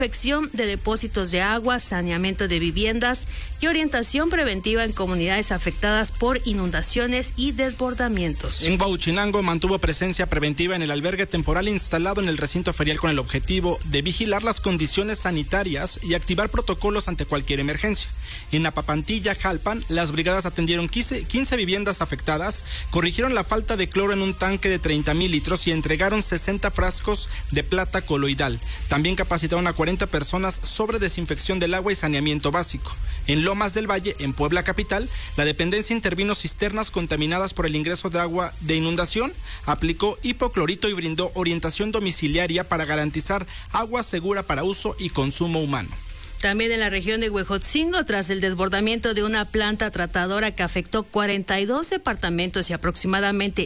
inspección de depósitos de agua, saneamiento de viviendas y orientación preventiva en comunidades afectadas por inundaciones y desbordamientos. En Huauchinango mantuvo presencia preventiva en el albergue temporal instalado en el recinto ferial con el objetivo de vigilar las condiciones sanitarias y activar protocolos ante cualquier emergencia. En Apapantilla, Jalpan, las brigadas atendieron 15 viviendas afectadas, corrigieron la falta de cloro en un tanque de 30,000 litros y entregaron 60 frascos de plata coloidal. También capacitaron a 40 personas sobre desinfección del agua y saneamiento básico. En Lomas del Valle, en Puebla capital, la dependencia intervino cisternas contaminadas por el ingreso de agua de inundación, aplicó hipoclorito y brindó orientación domiciliaria para garantizar agua segura para uso y consumo humano. También en la región de Huejotzingo, tras el desbordamiento de una planta tratadora que afectó 42 departamentos y aproximadamente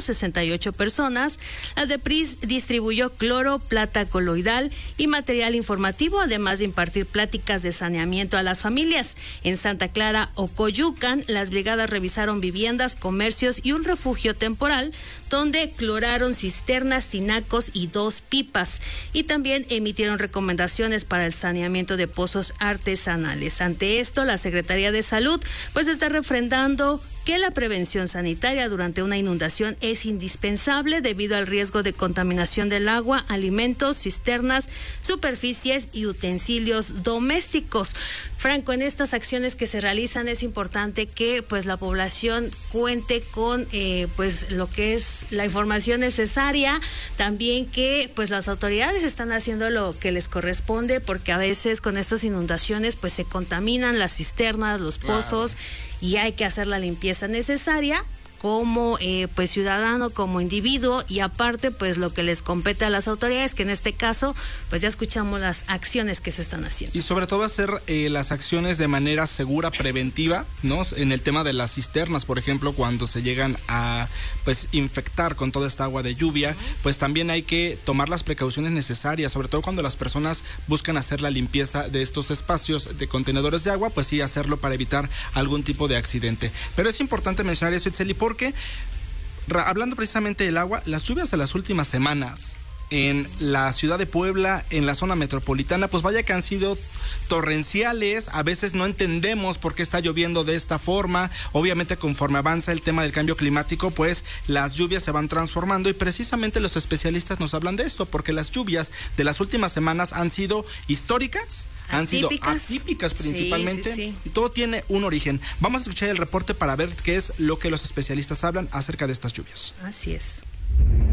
168 personas, la DEPRIS distribuyó cloro, plata coloidal y material informativo, además de impartir pláticas de saneamiento a las familias. En Santa Clara, Ocoyucan, las brigadas revisaron viviendas, comercios y un refugio temporal, donde cloraron cisternas, tinacos y 2 pipas. Y también emitieron recomendaciones para el saneamiento de pozos artesanales. Ante esto, la Secretaría de Salud está refrendando que la prevención sanitaria durante una inundación es indispensable debido al riesgo de contaminación del agua, alimentos, cisternas, superficies y utensilios domésticos. Franco, en estas acciones que se realizan es importante que la población cuente con lo que es la información necesaria, también que las autoridades están haciendo lo que les corresponde, porque a veces con estas inundaciones se contaminan las cisternas, los pozos. Claro. Y hay que hacer la limpieza necesaria como ciudadano, como individuo, y aparte lo que les compete a las autoridades, que en este caso ya escuchamos las acciones que se están haciendo. Y sobre todo hacer las acciones de manera segura, preventiva, ¿no? En el tema de las cisternas, por ejemplo, cuando se llegan a infectar con toda esta agua de lluvia, también hay que tomar las precauciones necesarias, sobre todo cuando las personas buscan hacer la limpieza de estos espacios de contenedores de agua, sí hacerlo para evitar algún tipo de accidente. Pero es importante mencionar esto, Itzeli, porque hablando precisamente del agua, las lluvias de las últimas semanas en la ciudad de Puebla, en la zona metropolitana, vaya que han sido torrenciales. A veces no entendemos por qué está lloviendo de esta forma. Obviamente, conforme avanza el tema del cambio climático, las lluvias se van transformando, y precisamente los especialistas nos hablan de esto, porque las lluvias de las últimas semanas han sido históricas, han sido atípicas principalmente, sí. Y todo tiene un origen. Vamos a escuchar el reporte para ver qué es lo que los especialistas hablan acerca de estas lluvias. Así es.